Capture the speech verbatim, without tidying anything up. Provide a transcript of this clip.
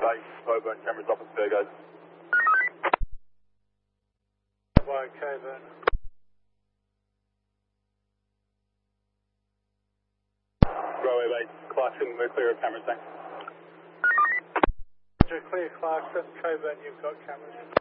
Charlie, Coburn, cameras off at Fair, guys. By Coburn. Railway base, Clarkson, we're clear of cameras, thanks. Roger, clear Clarkson, Coburn, you've got cameras.